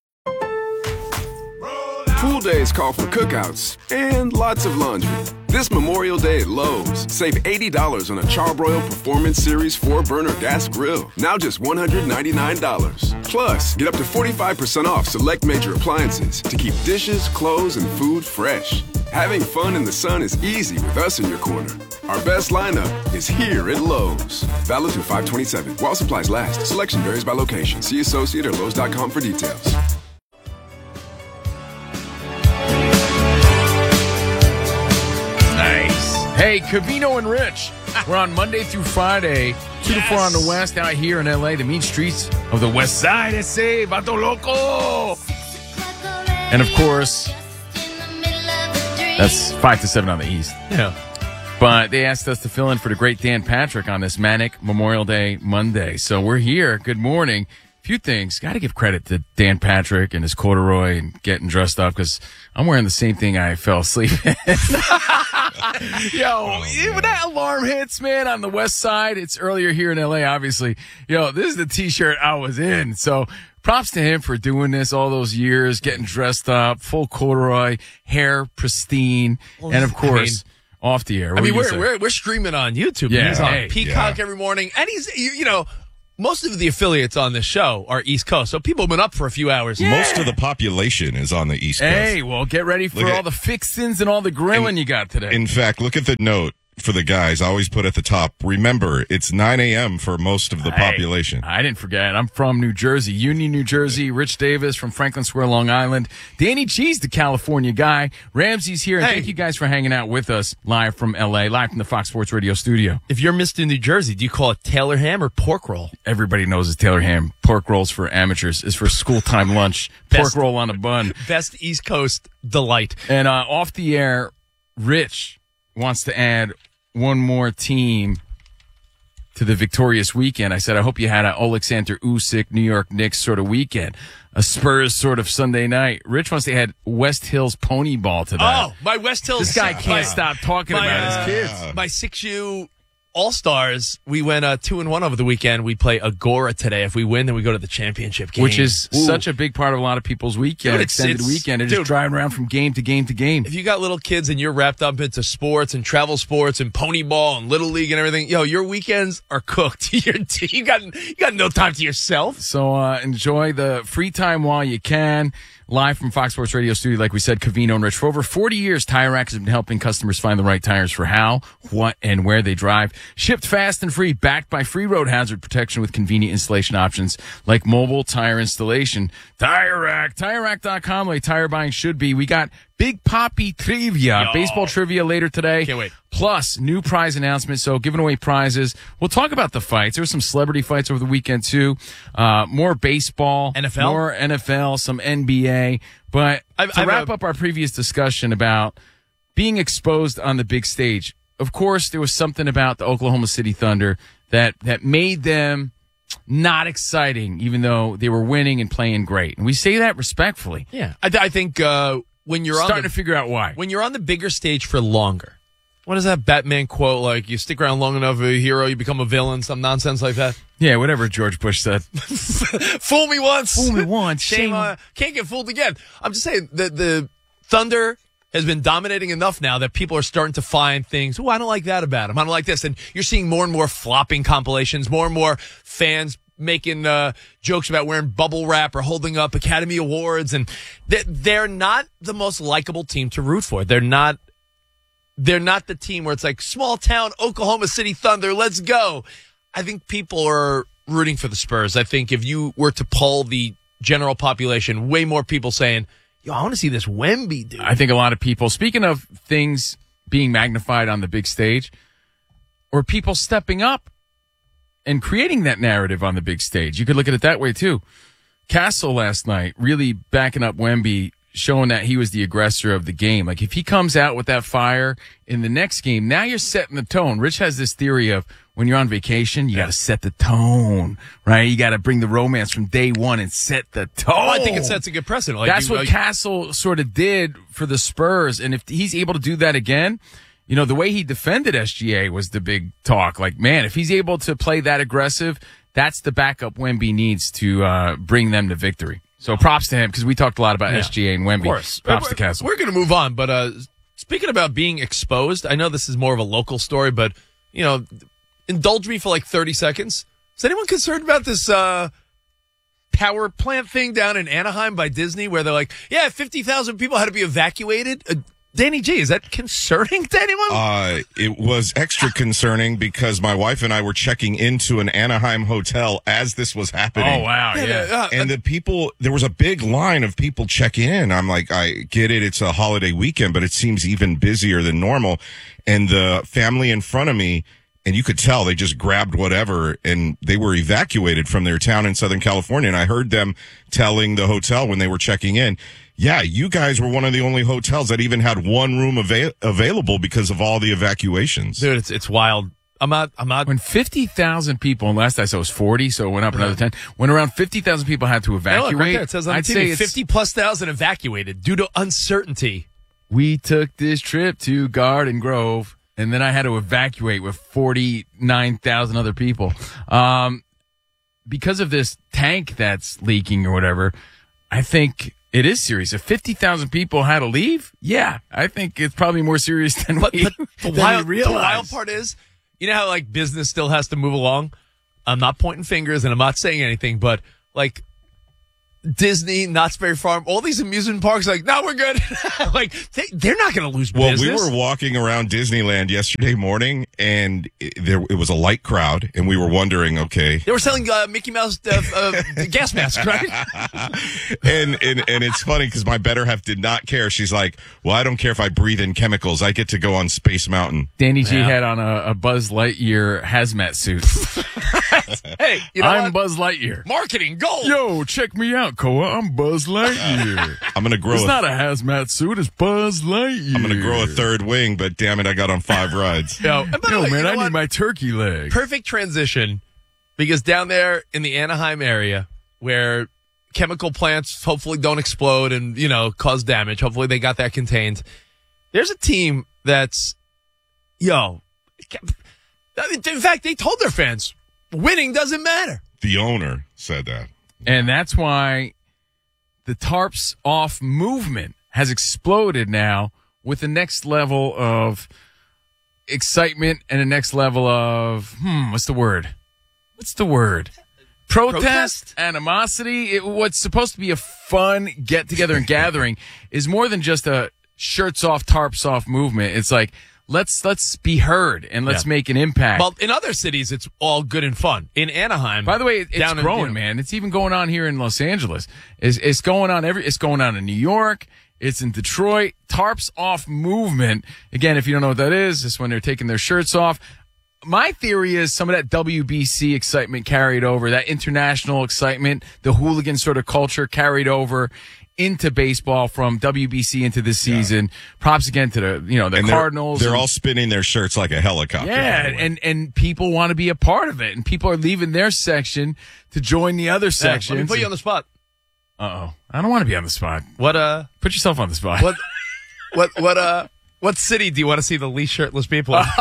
Pool days call for cookouts and lots of laundry. This Memorial Day at Lowe's, save eighty dollars on a Charbroil Performance Series four burner gas grill. Now just one hundred ninety-nine dollars. Plus, get up to forty-five percent off select major appliances to keep dishes, clothes, and food fresh. Having fun in the sun is easy with us in your corner. Our best lineup is here at Lowe's. Valid through five twenty-seven. While supplies last. Selection varies by location. See associate or Lowe's dot com for details. Nice. Hey, Covino and Rich. We're on Monday through Friday, two yes. to four on the West, out here in L A, the mean streets of the West Side. S A, Vato Loco. And of course, that's five to seven on the East. Yeah. But they asked us to fill in for the great Dan Patrick on this manic Memorial Day Monday. So we're here. Good morning. Few things. Got to give credit to Dan Patrick and his corduroy and getting dressed up because I'm wearing the same thing I fell asleep in. Yo, when that alarm hits, man, on the West Side, it's earlier here in L A, obviously. Yo, this is the T-shirt I was in. So props to him for doing this all those years, getting dressed up, full corduroy, hair pristine, Well, and of course, I mean, off the air. I What mean, are you we're, gonna say? we're we're streaming on YouTube. Yeah, He's on hey, Peacock yeah. every morning, and he's you, you know most of the affiliates on this show are East Coast, so people have been up for a few hours. Most of the population is on the East Coast. Hey, well, get ready for Look all at- the fixins and all the grilling you got today. In fact, look at the note for the guys. I always put at the top, remember, it's nine a.m. for most of the Hey, population. I didn't forget. I'm from New Jersey, Union, New Jersey. Rich Davis from Franklin Square, Long Island. Danny G's the California guy. Ramsey's here. And Hey. thank you guys for hanging out with us live from L A, live from the Fox Sports Radio studio. If you're Mister New Jersey, do you call it Taylor ham or pork roll? Everybody knows it's Taylor ham. Pork rolls for amateurs is for school time lunch. Pork Best- roll on a bun. Best East Coast delight. And uh, off the air, Rich wants to add one more team to the victorious weekend. I said, I hope you had a Oleksandr Usyk, New York Knicks sort of weekend, a Spurs sort of Sunday night. Rich wants to add West Hills pony ball to that. Oh, my West Hills. This guy can't my- stop talking my, about uh, his kids. My six U All-Stars, we went uh, two and one over the weekend. We play Agora today. If we win, then we go to the championship game. Which is Ooh. such a big part of a lot of people's weekend, Dude, it's- extended it's- weekend. They're dude. just driving around from game to game to game. If you got little kids and you're wrapped up into sports and travel sports and pony ball and little league and everything, yo, your weekends are cooked. You're, you got you got no time to yourself. So uh, enjoy the free time while you can. Live from Fox Sports Radio Studio, like we said, Covino and Rich. For over forty years, Tire Rack has been helping customers find the right tires for how, what, and where they drive. Shipped fast and free, backed by free road hazard protection with convenient installation options like mobile tire installation. Tire Rack, Tire Rack dot com, like tire buying should be. We got Big Poppy Trivia, Yo. baseball trivia later today. Can't wait. Plus, new prize announcement. So, giving away prizes. We'll talk about the fights. There were some celebrity fights over the weekend, too. Uh, more baseball. N F L? More N F L, some N B A. But I've- to I've wrap a- up our previous discussion about being exposed on the big stage, of course, there was something about the Oklahoma City Thunder that, that made them not exciting, even though they were winning and playing great. And we say that respectfully. Yeah, I, th- I think uh, when you're Starting on the, to figure out why. when you're on the bigger stage for longer. What is that Batman quote? Like, you stick around long enough, a hero, you become a villain, some nonsense like that. Yeah, whatever George Bush said. Fool me once. Fool me once. Shame, Shame uh, can't get fooled again. I'm just saying, the, the Thunder has been dominating enough now that people are starting to find things, oh, I don't like that about him. I don't like this. And you're seeing more and more flopping compilations, more and more fans making uh, jokes about wearing bubble wrap or holding up Academy Awards. And they're, they're not the most likable team to root for. They're not They're not the team where it's like, small town Oklahoma City Thunder, let's go. I think people are rooting for the Spurs. I think if you were to poll the general population, way more people saying, yo, I want to see this Wemby dude. I think a lot of people, speaking of things being magnified on the big stage, or people stepping up and creating that narrative on the big stage. You could look at it that way, too. Castle last night really backing up Wemby, showing that he was the aggressor of the game. Like, if he comes out with that fire in the next game, now you're setting the tone. Rich has this theory of when you're on vacation, you got to set the tone, right? You got to bring the romance from day one and set the tone. Oh, I think it sets a good precedent. Like, That's you- what like- Castle sort of did for the Spurs. And if he's able to do that again, you know, the way he defended S G A was the big talk. Like, man, if he's able to play that aggressive, that's the backup Wemby needs to uh, bring them to victory. So props to him, because we talked a lot about Yeah. S G A and Wemby. Of course. Props We're- to Castle. We're going to move on, but uh, speaking about being exposed, I know this is more of a local story, but, you know, indulge me for like thirty seconds. Is anyone concerned about this uh, power plant thing down in Anaheim by Disney where they're like, yeah, fifty thousand people had to be evacuated? Uh, Danny G, is that concerning to anyone? Uh, it was extra concerning because my wife and I were checking into an Anaheim hotel as this was happening. Oh, wow, yeah. uh, And the people, there was a big line of people checking in. I'm like, I get it. It's a holiday weekend, but it seems even busier than normal. And the family in front of me, and you could tell they just grabbed whatever and they were evacuated from their town in Southern California. And I heard them telling the hotel when they were checking in, yeah, you guys were one of the only hotels that even had one room ava- available because of all the evacuations. Dude, it's it's wild. I'm not, I'm not. When fifty thousand people, and last I saw was forty, so it went up another ten. When around fifty thousand people had to Hey, evacuate, look, right there, it says on I'd T V, say it's, fifty plus thousand evacuated due to uncertainty. we took this trip to Garden Grove, and then I had to evacuate with forty-nine thousand other people. Um, because of this tank that's leaking or whatever, I think it is serious. If fifty thousand people had to leave, yeah, I think it's probably more serious than But, we, but the, than wild, we the realize. wild part is, you know how like business still has to move along? I'm not pointing fingers and I'm not saying anything, but like Disney, Knott's Berry Farm, all these amusement parks, like, no, we're good. Like, they, they're not going to lose Well, business. we were walking around Disneyland yesterday morning, and it, there it was a light crowd, and we were wondering, okay. They were selling uh, Mickey Mouse uh, uh, gas masks, right? and, and and it's funny because my better half did not care. She's like, well, I don't care if I breathe in chemicals. I get to go on Space Mountain. Danny G Yeah. had on a, a Buzz Lightyear hazmat suit. Hey, you know I'm what? Buzz Lightyear. Marketing gold. Yo, check me out, Koa. I'm Buzz Lightyear. I'm going to grow It's a, not a hazmat suit. It's Buzz Lightyear. I'm going to grow a third wing, but damn it, I got on five rides. Yo, and by the Yo, way, man, you know I what? need my turkey leg. Perfect transition, because down there in the Anaheim area where chemical plants hopefully don't explode and, you know, cause damage, hopefully they got that contained. There's a team that's, yo, in fact, they told their fans, winning doesn't matter. The owner said that. And that's why the tarps off movement has exploded now with the next level of excitement and the next level of, hmm, what's the word? What's the word? Protest, Protest? animosity. It, what's supposed to be a fun get together and gathering is more than just a shirts off, tarps off movement. It's like, let's let's be heard and let's Yeah. make an impact. Well, in other cities, it's all good and fun. In Anaheim, By the way, it's down in, growing, you know, man. It's even going on here in Los Angeles. It's, it's going on every. It's going on in New York. It's in Detroit. Tarps off movement. Again, if you don't know what that is, it's when they're taking their shirts off. My theory is some of that W B C excitement carried over, that international excitement, the hooligan sort of culture carried over into baseball from W B C into this season. Props again to the, you know, the And they're- Cardinals. They're, and- all spinning their shirts like a helicopter. yeah, and, and people want to be a part of it, and people are leaving their section to join the other yeah, section. let me put you on the spot. Uh-oh. I don't want to be on the spot. What, uh, Put yourself on the spot. what, what, what, uh, what city do you want to see the least shirtless people in?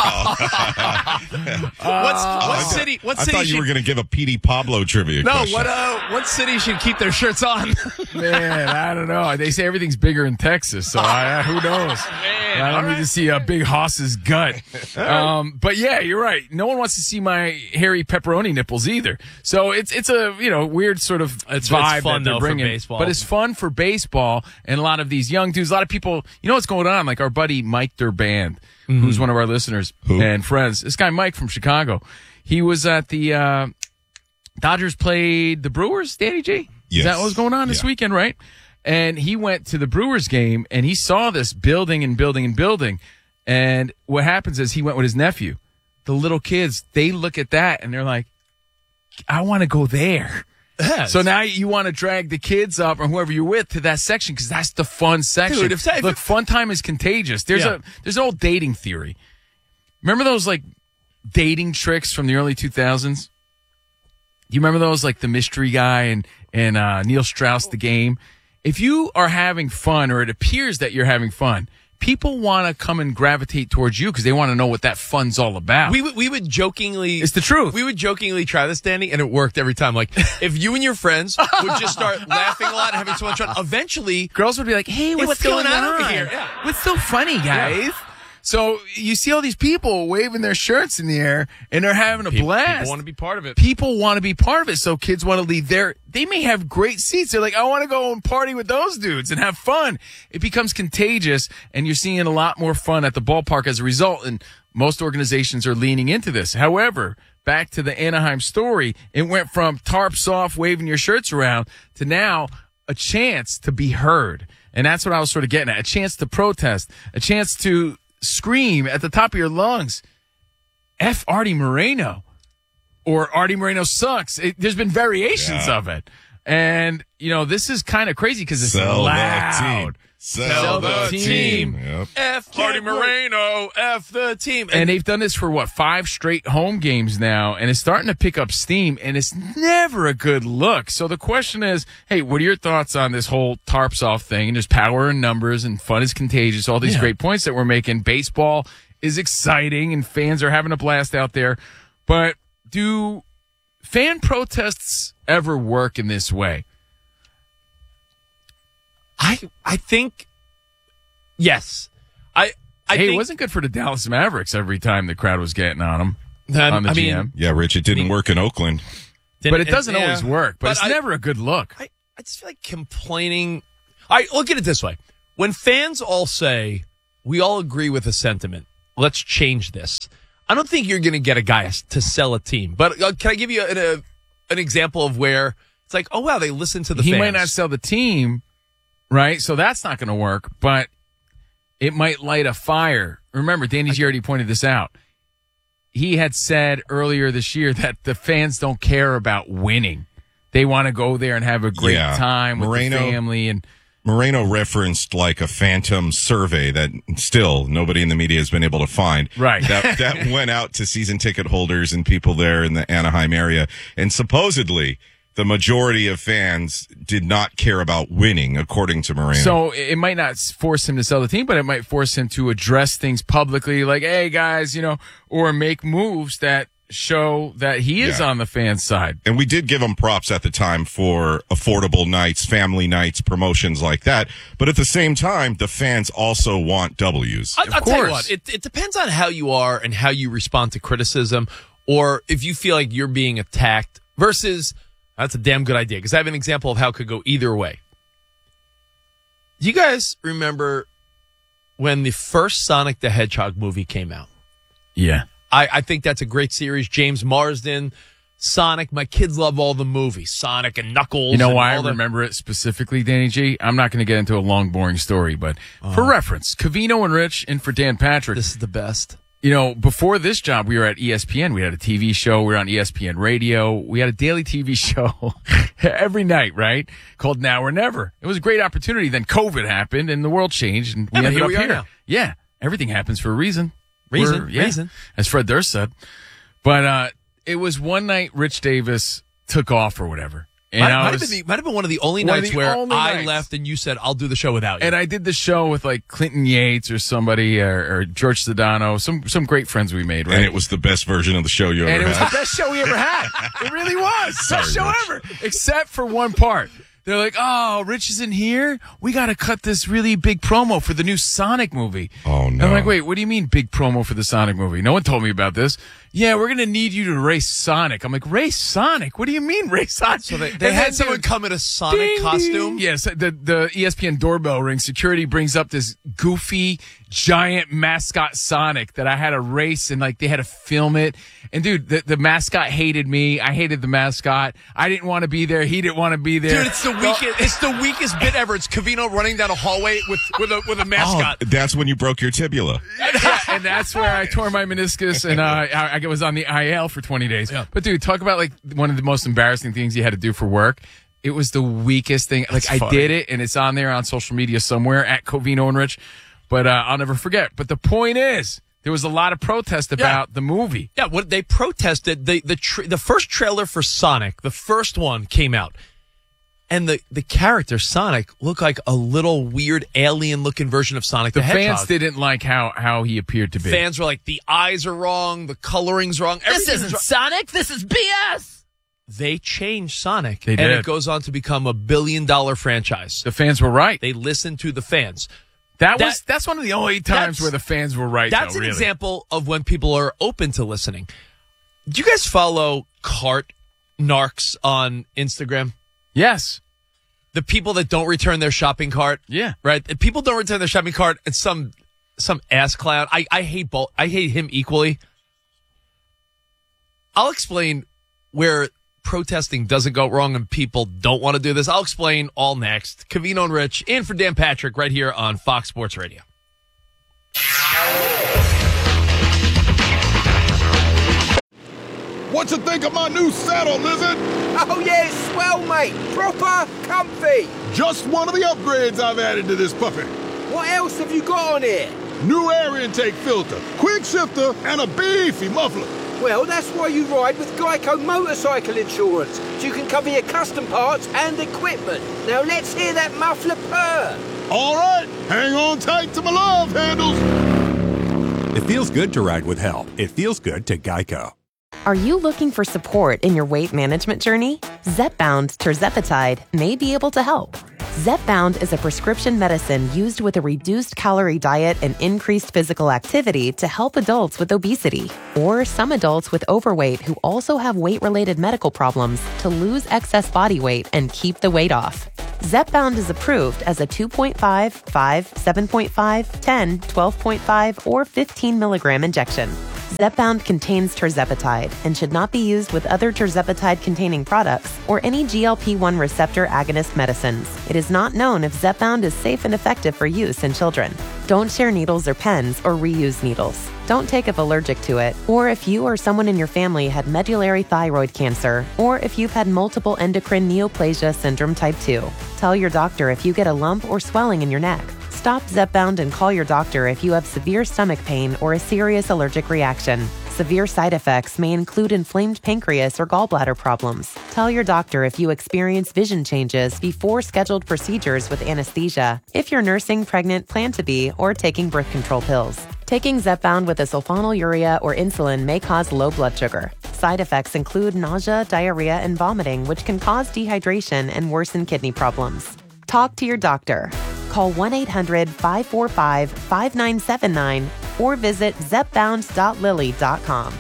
What's, what city, what I city thought you should, were going to give a Petey Pablo tribute. no, question. what, uh, what city should keep their shirts on? Man, I don't know. They say everything's bigger in Texas, so I, who knows? Man, I don't all need right. to see a big hoss's gut. Um, but yeah, you're right. No one wants to see my hairy pepperoni nipples either. So it's it's a you know weird sort of It's- it's vibe fun, that they're though, for bringing. baseball. But it's fun for baseball, and a lot of these young dudes, a lot of people. You know what's going on? Like our buddy Mike Durband, Mm-hmm. who's one of our listeners Who? and friends. This guy Mike from Chicago. He was at the uh, Dodgers played the Brewers. Danny G. Is Yes. that what was going on this Yeah. weekend, right? And he went to the Brewers game and he saw this building and building and building. And what happens is he went with his nephew. The little kids, they look at that and they're like, I want to go there. So now you want to drag the kids up or whoever you're with to that section because that's the fun section. Dude, if- if- Look, fun time is contagious. There's Yeah. a there's an old dating theory. Remember those like dating tricks from the early two thousands? Do you remember those, like the mystery guy and and uh, Neil Strauss, The Game? If you are having fun, or it appears that you're having fun, people want to come and gravitate towards you because they want to know what that fun's all about. We would, we would jokingly. It's the truth. We would jokingly try this, Danny, and it worked every time. Like, if you and your friends would just start laughing a lot and having so much fun, eventually. Girls would be like, "Hey, what's, what's going on over here? Yeah. What's so funny, guys?" So you see all these people waving their shirts in the air, and they're having a People, blast. people want to be part of it. People want to be part of it, so kids want to leave there. They may have great seats. They're like, I want to go and party with those dudes and have fun. It becomes contagious, and you're seeing a lot more fun at the ballpark as a result, and most organizations are leaning into this. However, back to the Anaheim story, it went from tarps off, waving your shirts around, to now a chance to be heard. And that's what I was sort of getting at. A chance to protest, a chance to scream at the top of your lungs, F Artie Moreno, or Artie Moreno sucks. It, there's been variations Yeah. of it. And, you know, this is kind of crazy because it's Sell loud. the team. Sell, Sell the, the team. team. Yep. F Marty Moreno, F the team. And they've done this for, what, five straight home games now, and it's starting to pick up steam, and it's never a good look. So the question is, hey, what are your thoughts on this whole tarps off thing? And there's power in numbers, and fun is contagious, all these Yeah. great points that we're making. Baseball is exciting, and fans are having a blast out there. But do fan protests ever work in this way? I I think yes. I I hey, think, it wasn't good for the Dallas Mavericks every time the crowd was getting on them. Then, on the I G mean, M. Yeah, Rich, it didn't work in Oakland. But it doesn't yeah. always work. But, But it's I- never a good look. I, I just feel like complaining. All right, look at it this way. When fans all say, we all agree with a sentiment, let's change this. I don't think you're going to get a guy to sell a team. But uh, can I give you an, a, an example of where it's like, oh, wow, they listen to the he fans. might not sell the team, right? So that's not going to work. But it might light a fire. Remember, Danny G already pointed this out. He had said earlier this year that the fans don't care about winning. They want to go there and have a great Yeah. time with Moreno- the family. And Moreno referenced like a phantom survey that still nobody in the media has been able to find. Right. That that went out to season ticket holders and people there in the Anaheim area. And supposedly the majority of fans did not care about winning, according to Moreno. so it might not force him to sell the team, but it might force him to address things publicly like, hey, guys, you know, or make moves that show that he is Yeah. on the fan side. And we did give him props at the time for affordable nights, family nights, promotions like that. But at the same time, the fans also want W's. I'll, I'll tell you what, it, it depends on how you are and how you respond to criticism, or if you feel like you're being attacked versus that's a damn good idea. Because I have an example of how it could go either way. Do you guys remember when the first Sonic the Hedgehog movie came out? Yeah. I, I think that's a great series. James Marsden, Sonic. My kids love all the movies. Sonic and Knuckles. You know and why I all the- remember it specifically, Danny G? I'm not going to get into a long, boring story, but for reference, Covino and Rich in for Dan Patrick. This is the best. You know, before this job, we were at E S P N. We had a T V show. We were on E S P N Radio. We had a daily T V show every night, right? Called Now or Never. It was a great opportunity. Then COVID happened and the world changed, and we Yeah, but ended here up we are here. now. Yeah, everything happens for a reason. Reason, We're- yeah, reason. as Fred Durst said. But uh, it was one night Rich Davis took off or whatever. And Might, I might, was- have been the, might have been one of the only One of nights the where only I nights. left and you said, I'll do the show without you. And I did the show with like Clinton Yates or somebody or, or George Sedano, some some great friends we made, right? And it was the best version of the show you And ever it was had. the best show we ever had. It really was. Sorry, best show Rich. ever. Except for one part. They're like, oh, Rich isn't here? We got to cut this really big promo for the new Sonic movie. Oh, no. I'm like, wait, what do you mean big promo for the Sonic movie? No one told me about this. Yeah, we're going to need you to race Sonic. I'm like, race Sonic? What do you mean race Sonic? So they, And they had then, someone dude, come in a Sonic ding, costume. ding. Yes, the, the E S P N doorbell rings. Security brings up this goofy, giant mascot Sonic that I had to race, and like they had to film it. And dude, the, the mascot hated me. I hated the mascot. I didn't want to be there. He didn't want to be there. Dude, it's the weakest. It's the weakest bit ever. It's Covino running down a hallway with with a with a Oh, mascot. that's when you broke your tibula. Yeah, and that's where I tore my meniscus, and uh, I, I was on the I L for twenty days. But dude, talk about like one of the most embarrassing things you had to do for work. It was the weakest thing. Like That's I funny. did it, and it's on there on social media somewhere at Covino and Rich. But uh, I'll never forget. But the point is, there was a lot of protest about the movie. Yeah, what they protested the the tra- the first trailer for Sonic, the first one came out, and the the character Sonic looked like a little weird alien looking version of Sonic the, The Hedgehog. fans didn't like how how he appeared to be. Fans were like, the eyes are wrong, the coloring's wrong. This everything's isn't wrong. Sonic. This is B S. They changed Sonic, They and did. it goes on to become a billion dollar franchise. The fans were right. They listened to the fans. That, That- was that's one of the only times that's- where the fans were right. That's though, an really. example of when people are open to listening. Do you guys follow Cart Narcs on Instagram? Yes. The people that don't return their shopping cart. Yeah. Right? And people don't return their shopping cart, and some some ass clown. I, I hate both. I hate him equally. I'll explain where protesting doesn't go wrong and people don't want to do this. I'll explain all next. Covino and Rich in for Dan Patrick right here on Fox Sports Radio. What you think of my new saddle, Lizard? Oh, yeah, it's swell, mate. Proper comfy. Just one of the upgrades I've added to this puppy. What else have you got on here? New air intake filter, quick shifter, and a beefy muffler. Well, that's why you ride with Geico Motorcycle Insurance, so you can cover your custom parts and equipment. Now let's hear that muffler purr. All right, hang on tight to my love handles. It feels good to ride with help. It feels good to Geico. Are you looking for support in your weight management journey? Zepbound tirzepatide may be able to help. Zepbound is a prescription medicine used with a reduced calorie diet and increased physical activity to help adults with obesity or some adults with overweight who also have weight-related medical problems to lose excess body weight and keep the weight off. Zepbound is approved as a two point five, five, seven point five, ten, twelve point five, or fifteen milligram injection. Zepbound contains tirzepatide and should not be used with other tirzepatide-containing products or any G L P one receptor agonist medicines. It is not known if Zepbound is safe and effective for use in children. Don't share needles or pens or reuse needles. Don't take if allergic to it, or if you or someone in your family had medullary thyroid cancer, or if you've had multiple endocrine neoplasia syndrome type two. Tell your doctor if you get a lump or swelling in your neck. Stop Zepbound and call your doctor if you have severe stomach pain or a serious allergic reaction. Severe side effects may include inflamed pancreas or gallbladder problems. Tell your doctor if you experience vision changes before scheduled procedures with anesthesia, if you're nursing, pregnant, plan to be, or taking birth control pills. Taking Zepbound with a sulfonylurea or insulin may cause low blood sugar. Side effects include nausea, diarrhea, and vomiting, which can cause dehydration and worsen kidney problems. Talk to your doctor. Call one eight hundred, five four five, five nine seven nine or visit zepbound dot lilly dot com.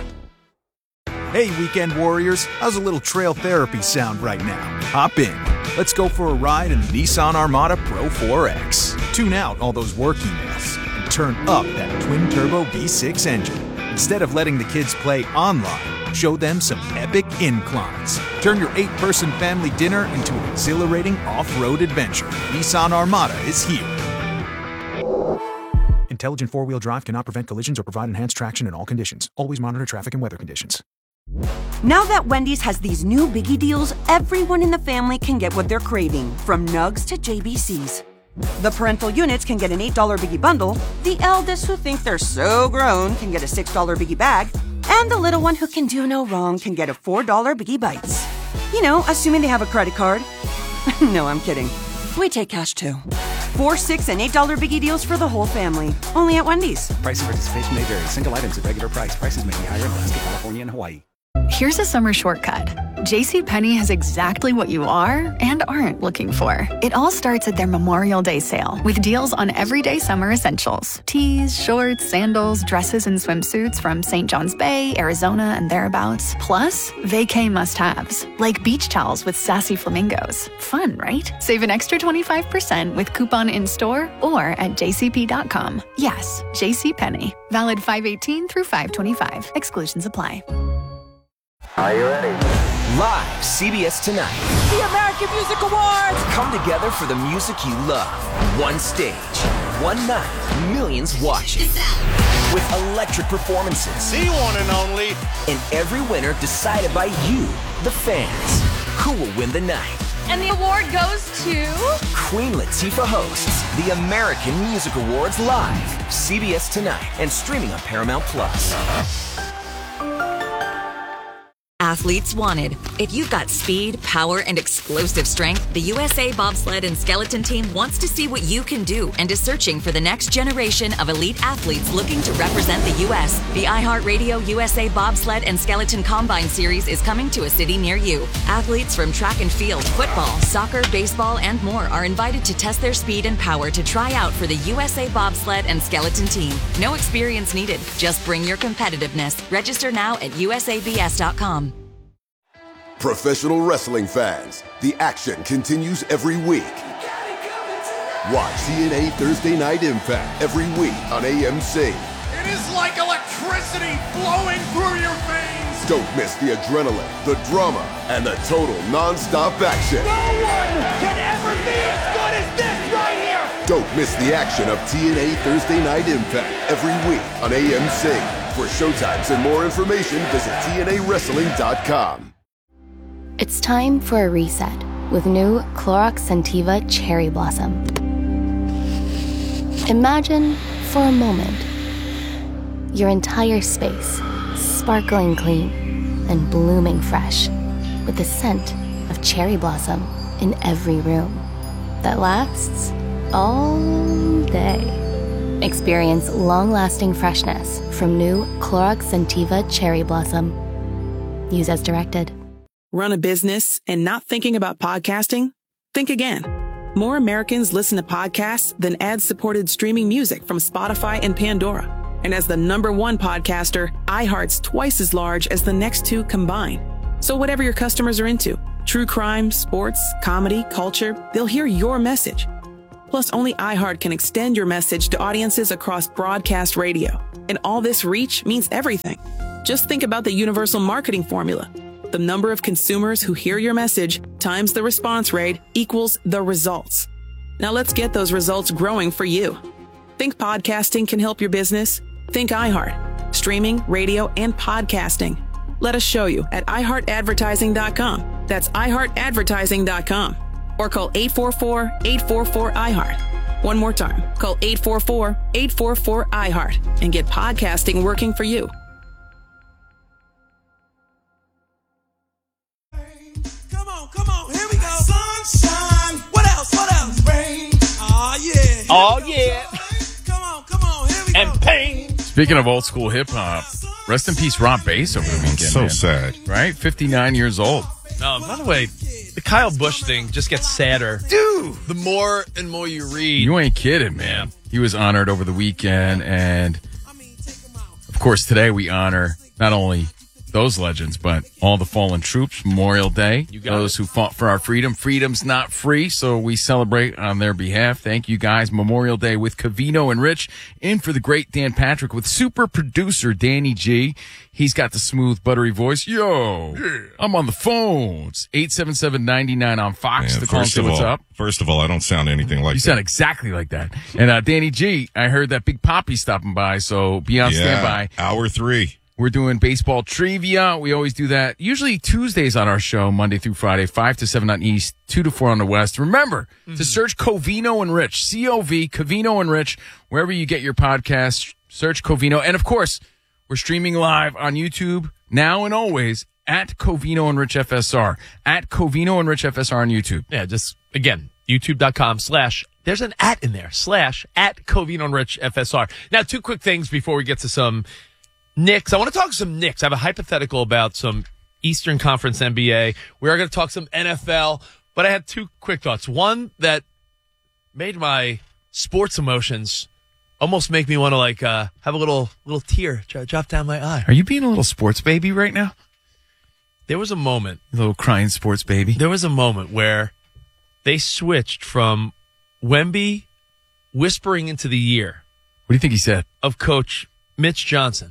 Hey, weekend warriors, how's a little trail therapy sound right now? Hop in. Let's go for a ride in the Nissan Armada Pro four X. Tune out all those work emails and turn up that twin-turbo V six engine. Instead of letting the kids play online, show them some epic inclines. Turn your eight-person family dinner into an exhilarating off-road adventure. Nissan Armada is here. Intelligent four-wheel drive cannot prevent collisions or provide enhanced traction in all conditions. Always monitor traffic and weather conditions. Now that Wendy's has these new biggie deals, everyone in the family can get what they're craving, from Nugs to J B Cs. The parental units can get an eight dollar biggie bundle, the eldest who think they're so grown can get a six dollar biggie bag, and the little one who can do no wrong can get a four dollar Biggie Bites. You know, assuming they have a credit card. No, I'm kidding. We take cash too. Four, six, and eight dollar Biggie deals for the whole family. Only at Wendy's. Price and participation may vary. Single items at regular price. Prices may be higher in Alaska, California, and Hawaii. Here's a summer shortcut. JCPenney has exactly what you are and aren't looking for. It all starts at their Memorial Day sale with deals on everyday summer essentials. Tees, shorts, sandals, dresses, and swimsuits from Saint John's Bay, Arizona, and thereabouts. Plus, vacay must-haves, like beach towels with sassy flamingos. Fun, right? Save an extra twenty-five percent with coupon in-store or at j c p dot com. Yes, JCPenney. Valid five eighteen through five twenty-five. Exclusions apply. Are you ready? Live, C B S Tonight. The American Music Awards! Come together for the music you love. One stage, one night, millions watching. With electric performances. The one and only. And every winner decided by you, the fans. Who will win the night? And the award goes to... Queen Latifah hosts the American Music Awards live. C B S Tonight and streaming on Paramount Plus. Athletes wanted. If you've got speed, power, and explosive strength, the U S A Bobsled and Skeleton Team wants to see what you can do and is searching for the next generation of elite athletes looking to represent the U S The iHeartRadio U S A Bobsled and Skeleton Combine Series is coming to a city near you. Athletes from track and field, football, soccer, baseball, and more are invited to test their speed and power to try out for the U S A Bobsled and Skeleton Team. No experience needed. Just bring your competitiveness. Register now at U S A B S dot com. Professional wrestling fans, the action continues every week. Watch T N A Thursday Night Impact every week on A M C. It is like electricity flowing through your veins. Don't miss the adrenaline, the drama, and the total non-stop action. No one can ever be as good as this right here. Don't miss the action of T N A Thursday Night Impact every week on A M C. For showtimes and more information, visit T N A wrestling dot com. It's time for a reset with new Clorox Scentiva Cherry Blossom. Imagine, for a moment, your entire space sparkling clean and blooming fresh with the scent of cherry blossom in every room that lasts all day. Experience long-lasting freshness from new Clorox Scentiva Cherry Blossom. Use as directed. Run a business and not thinking about podcasting? Think again. More Americans listen to podcasts than ad-supported streaming music from Spotify and Pandora. And as the number one podcaster, iHeart's twice as large as the next two combined. So whatever your customers are into, true crime, sports, comedy, culture, they'll hear your message. Plus, only iHeart can extend your message to audiences across broadcast radio. And all this reach means everything. Just think about the universal marketing formula. The number of consumers who hear your message times the response rate equals the results. Now let's get those results growing for you. Think podcasting can help your business? Think iHeart. Streaming, radio, and podcasting. Let us show you at i heart advertising dot com. That's i heart advertising dot com. Or call eight four four, eight four four, I heart. One more time. Call eight four four, eight four four, I heart and get podcasting working for you. Come on, come on, here we go. Sunshine. What else? What else? Rain. Oh, yeah. Oh, yeah. Come on, come on, here we go. And pain. Speaking of old school hip hop, rest in peace, Rob Bass over the weekend. So man. sad. Right? fifty-nine years old. Oh, by the way, the Kyle Busch thing just gets sadder. Dude! The more and more you read. You ain't kidding, man. He was honored over the weekend, and of course, today we honor not only those legends, but all the fallen troops. Memorial Day, You got those it. who fought for our freedom. Freedom's not free, so we celebrate on their behalf. Thank you, guys. Memorial Day with Covino and Rich, in for the great Dan Patrick with super producer Danny G. He's got the smooth, buttery voice. Yo, yeah. I'm on the phones. eight seven seven, nine nine on Fox Man, to call and first say of what's all, up. First of all, I don't sound anything like You that. sound exactly like that. And uh, Danny G, I heard that Big Poppy's stopping by, so be on Yeah, standby. Hour three. We're doing baseball trivia. We always do that. Usually Tuesdays on our show, Monday through Friday, five to seven on East, two to four on the West. Remember Mm-hmm. to search Covino and Rich, C O V, Covino and Rich, wherever you get your podcast, search Covino. And of course, we're streaming live on YouTube now and always at Covino and Rich F S R, at Covino and Rich F S R on YouTube. Yeah, just, again, youtube.com slash, there's an at in there, slash, at Covino and Rich F S R. Now, two quick things before we get to some Knicks. I want to talk some Knicks. I have a hypothetical about some Eastern Conference N B A. We are going to talk some N F L, but I had two quick thoughts. One that made my sports emotions almost make me want to like uh, have a little little tear drop down my eye. Are you being a little sports baby right now? There was a moment. A little crying sports baby. There was a moment where they switched from Wemby whispering into the ear. What do you think he said? Of Coach Mitch Johnson.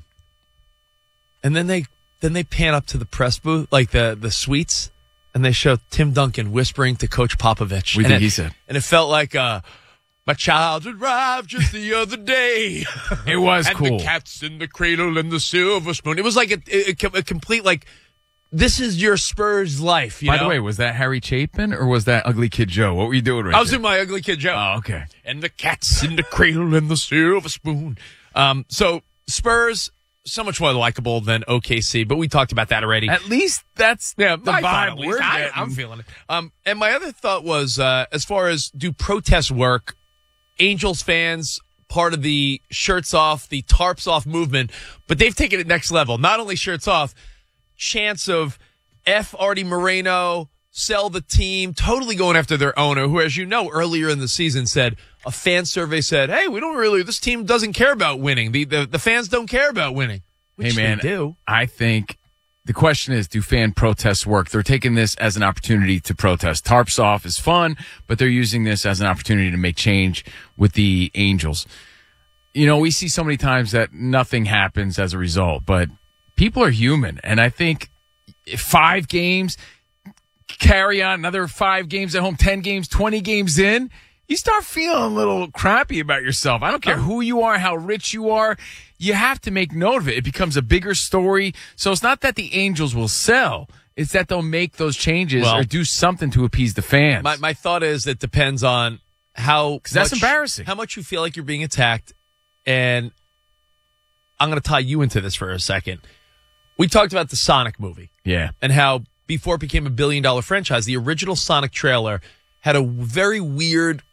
And then they then they pan up to the press booth, like the, the suites, and they show Tim Duncan whispering to Coach Popovich. What do you and think it, he said? And it felt like uh, my child arrived just the other day. It was and cool. And the cat's in the cradle and the silver spoon. It was like a, a, a complete, like, this is your Spurs life. You By know? the way, was that Harry Chapin or was that Ugly Kid Joe? What were you doing right I was there? in my Ugly Kid Joe. Oh, okay. And the cat's in the cradle and the silver spoon. Um, so Spurs, so much more likable than O K C, but we talked about that already. At least that's yeah, the my thought, vibe at least. we're I, getting. I'm feeling it. Um, and my other thought was, uh, as far as do protests work, Angels fans, part of the shirts off, the tarps off movement, but they've taken it next level. Not only shirts off, chants of F. Artie Moreno, sell the team, totally going after their owner, who, as you know, earlier in the season said, a fan survey said, hey, we don't really, this team doesn't care about winning. The the, the fans don't care about winning. Which hey, man, they do. I think the question is, do fan protests work? They're taking this as an opportunity to protest. Tarps off is fun, but they're using this as an opportunity to make change with the Angels. You know, we see so many times that nothing happens as a result, but people are human. And I think five games, carry on another five games at home, ten games, twenty games in, you start feeling a little crappy about yourself. I don't care who you are, how rich you are. You have to make note of it. It becomes a bigger story. So it's not that the Angels will sell. It's that they'll make those changes Well, or do something to appease the fans. My my thought is it depends on how Because that's much- embarrassing. How much you feel like you're being attacked, and I'm going to tie you into this for a second. We talked about the Sonic movie. Yeah. And how before it became a billion dollar franchise, the original Sonic trailer had a very weird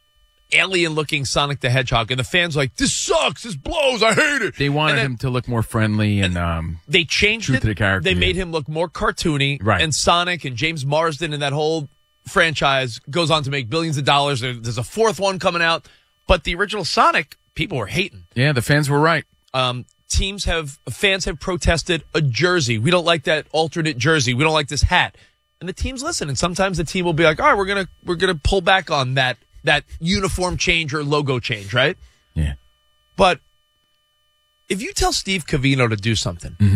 alien-looking Sonic the Hedgehog, and the fans are like, this sucks, this blows, I hate it. They wanted then, him to look more friendly and um, they changed true it. to the character. They yeah. made him look more cartoony. Right. And Sonic and James Marsden and that whole franchise goes on to make billions of dollars. There- There's a fourth one coming out. But the original Sonic, people were hating. Yeah, the fans were right. Um, teams have, fans have protested a jersey. We don't like that alternate jersey. We don't like this hat. And the teams listen. And sometimes the team will be like, all right, we're going to, we're going to pull back on that, that uniform change or logo change, right? Yeah. But if you tell Steve Covino to do something, mm-hmm.